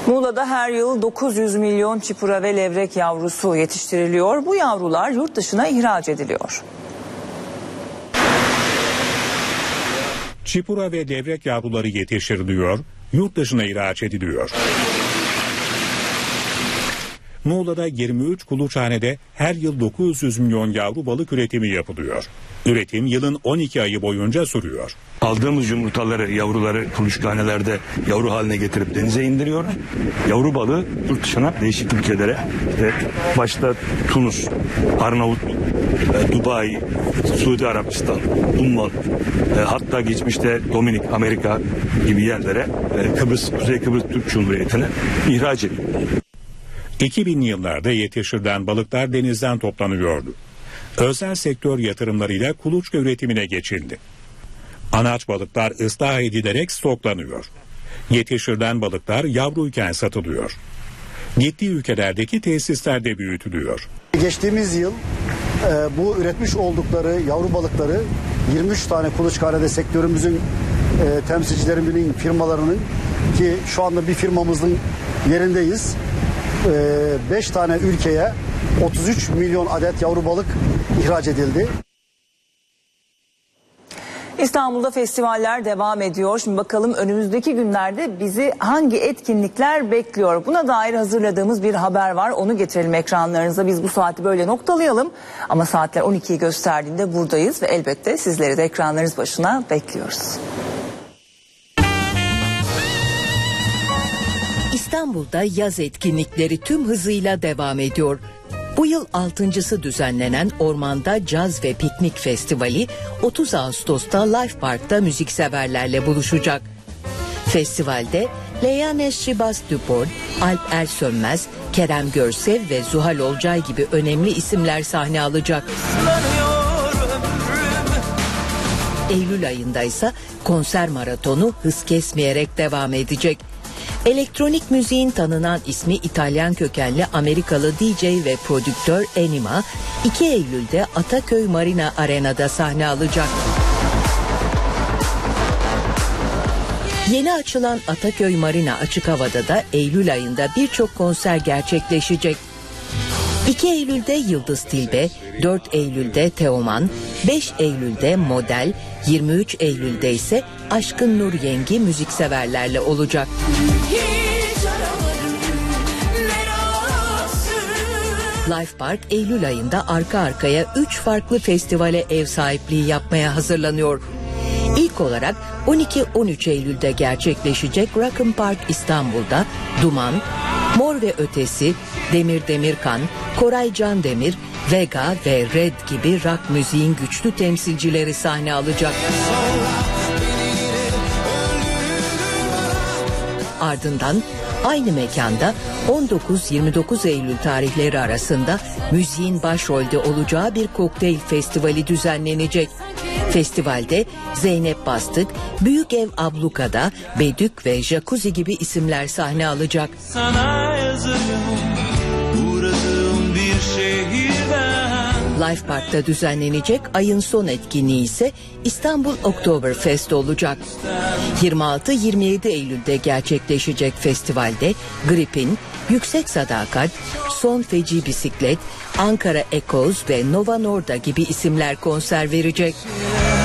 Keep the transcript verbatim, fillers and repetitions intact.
Muğla'da her yıl dokuz yüz milyon çipura ve levrek yavrusu yetiştiriliyor. Bu yavrular yurt dışına ihraç ediliyor. Çipura ve levrek yavruları yetiştiriliyor, yurt dışına ihraç ediliyor. Muğla'da yirmi üç kuluçhanede her yıl dokuz yüz milyon yavru balık üretimi yapılıyor. Üretim yılın on iki ayı boyunca sürüyor. Aldığımız yumurtaları, yavruları kuluçkanelerde yavru haline getirip denize indiriyoruz. Yavru balığı yurt dışına, değişik ülkelere, işte başta Tunus, Arnavutluk, Dubai, Suudi Arabistan, Umman, hatta geçmişte Dominik, Amerika gibi yerlere, Kıbrıs, Kuzey Kıbrıs Türk Cumhuriyeti'ne ihraç ediliyor. iki binli yıllarda yetiştirilen balıklar denizden toplanıyordu. Özel sektör yatırımlarıyla kuluçka üretimine geçildi. Anaç balıklar ıslah edilerek stoklanıyor. Yetiştirilen balıklar yavruyken satılıyor. Gittiği ülkelerdeki tesislerde büyütülüyor. Geçtiğimiz yıl e, bu üretmiş oldukları yavru balıkları yirmi üç tane kuluçkanede sektörümüzün e, temsilcilerinin firmalarının, ki şu anda bir firmamızın yerindeyiz, beş tane ülkeye otuz üç milyon adet yavru balık ihraç edildi. İstanbul'da festivaller devam ediyor. Şimdi bakalım önümüzdeki günlerde bizi hangi etkinlikler bekliyor? Buna dair hazırladığımız bir haber var. Onu getirelim ekranlarınıza. Biz bu saati böyle noktalayalım. Ama saatler on ikiyi gösterdiğinde buradayız ve elbette sizleri de ekranlarınız başına bekliyoruz. İstanbul'da yaz etkinlikleri tüm hızıyla devam ediyor. Bu yıl altıncısı düzenlenen Ormanda Caz ve Piknik Festivali otuz Ağustos'ta Life Park'ta müzikseverlerle buluşacak. Festivalde Leyanes Şibas Duport, Alp Ersönmez, Kerem Görsev ve Zuhal Olcay gibi önemli isimler sahne alacak. Eylül ayında ise konser maratonu hız kesmeyerek devam edecek. Elektronik müziğin tanınan ismi İtalyan kökenli Amerikalı D J ve prodüktör Enima, iki Eylül'de Ataköy Marina Arena'da sahne alacak. Yeni açılan Ataköy Marina açık havada da Eylül ayında birçok konser gerçekleşecek. iki Eylül'de Yıldız Tilbe, dört Eylül'de Teoman, beş Eylül'de Model, yirmi üç Eylül'de ise Aşkın Nur Yengi müzikseverlerle olacak. Life Park Eylül ayında arka arkaya üç farklı festivale ev sahipliği yapmaya hazırlanıyor. İlk olarak on iki on üç Eylül'de gerçekleşecek Rock'n Park İstanbul'da Duman, Mor ve Ötesi, Demir Demirkan, Koray Candemir, Vega ve Red gibi rock müziğin güçlü temsilcileri sahne alacak. Ardından aynı mekanda on dokuz yirmi dokuz Eylül tarihleri arasında müziğin başrolde olacağı bir kokteyl festivali düzenlenecek. Festivalde Zeynep Bastık, Büyük Ev Abluka'da Bedük ve Jacuzzi gibi isimler sahne alacak. Sana yazarım, uğradığım bir şehirden. Life Park'ta düzenlenecek ayın son etkinliği ise İstanbul Oktoberfest olacak. yirmi altı yirmi yedi Eylül'de gerçekleşecek festivalde Gripin, Yüksek Sadakat, Son Feci Bisiklet, Ankara Echoes ve Nova Norda gibi isimler konser verecek.